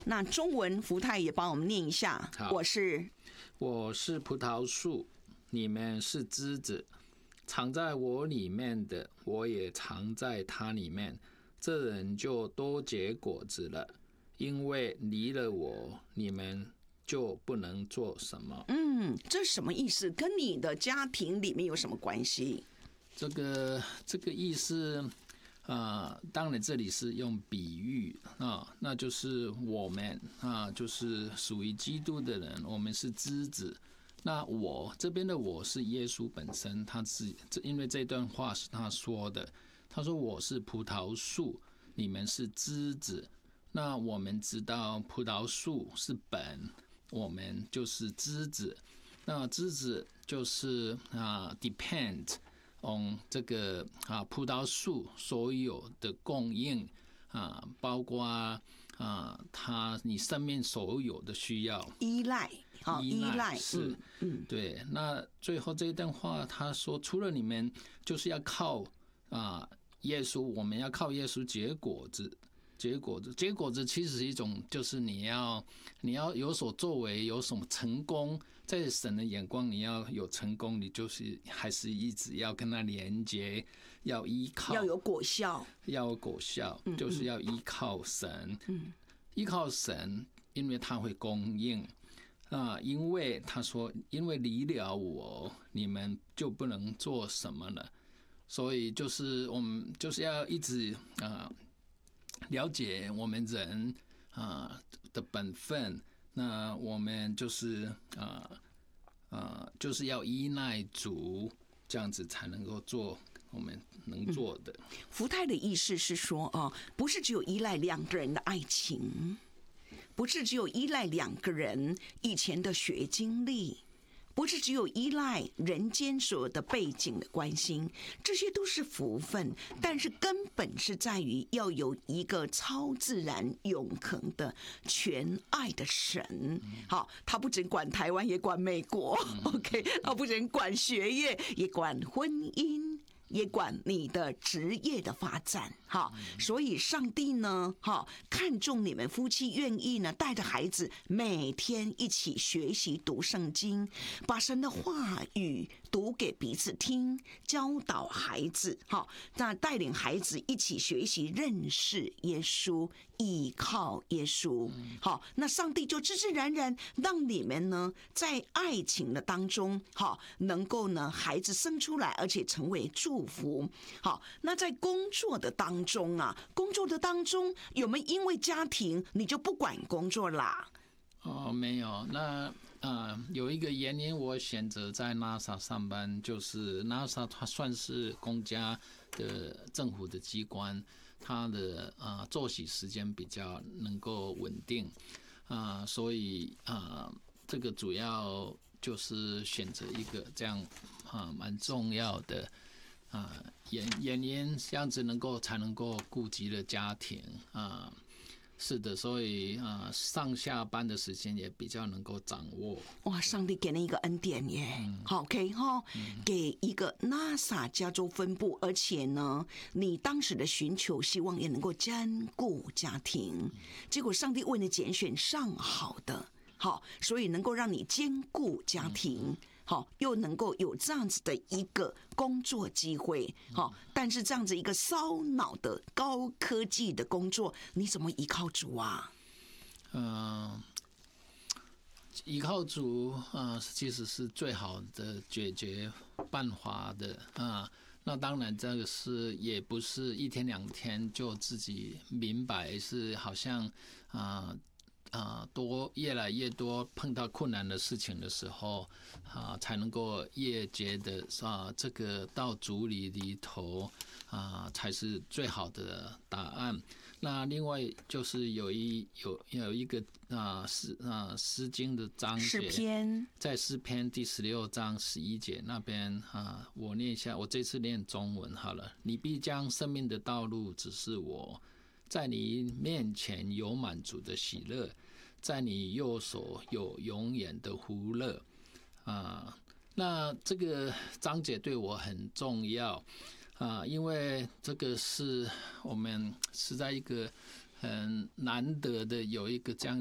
那中文福泰也帮我们念一下。我是葡萄树，你们是枝子，藏在我里面的，我也藏在他里面，这人就多结果子了。因为离了我，你们就不能做什么。 这什么意思？跟你的家庭里面有什么关系？ 这个意思当然这里是用比喻那就是我们就是属于基督的人，我们是枝子。那我这边的我是耶稣本身，他是因为这段话是他说的，他说我是葡萄树，你们是枝子。那我们知道葡萄树是本，我们就是枝子。那枝子就是depend on 这个葡萄树所有的供应包括你生命所有的需要，依赖是对。那最后这一段话他说，除了你们就是要靠耶稣，我们要靠耶稣结果子。结果子其实是一种，就是你要有所作为，有什么成功，在神的眼光你要有成功，你就是还是一直要跟他连接，要依靠， 要有果效， 就是要依靠神。依靠神，因为他会供应因为他说，因为离了我，你们就不能做什么了。所以就是我们就是要一直了解我们人的本分，那我们就是就是要依赖主，这样子才能够做我们能做的。 福泰的意思是说不是只有依赖两个人的爱情，不是只有依赖两个人以前的学经历，不是只有依赖人间所有的背景的关心，这些都是福分，但是根本是在于要有一个超自然永恒的全爱的神。好，他不仅管台湾，也管美国。OK， 他不仅管学业，也管婚姻，也管你的职业的发展。所以上帝呢看重你们夫妻愿意呢带着孩子每天一起学习读圣经，把神的话语读给彼此听，教导孩子那带领孩子一起学习认识耶稣，依靠耶稣。那上帝就自自然然让你们呢在爱情的当中能够呢孩子生出来，而且成为祝福。那在工作的当中有没有因为家庭你就不管工作啦？ 没有。那有一个原因我选择在 NASA 上班，就是 NASA 它算是公家的政府的机关，它的作息时间比较能够稳定所以这个主要就是选择一个这样蛮重要的原因，这样子才能够顾及了家庭是的，所以上下班的时间也比较能够掌握。 哇，上帝给了一个恩典耶，OK 给一个 NASA 加州分部，而且呢，你当时的寻求希望也能够兼顾家庭，结果上帝为你拣选上好的，所以能够让你兼顾家庭。又能够有这样子的一个工作机会但是这样子一个烧脑的高科技的工作，你怎么依靠主啊？ 依靠主其实是最好的解决办法的那当然这个是也不是一天两天就自己明白，是好像越来越多碰到困难的事情的时候才能够越觉得这个到主里头才是最好的答案。那另外就是有一个诗经的章节，在诗篇第16章11节那边我念一下，我这次念中文好了。你必将生命的道路指示我，在你面前有满足的喜乐，在你右手有永远的福乐那这个章节对我很重要因为这个是我们是在一个很难得的有一个这样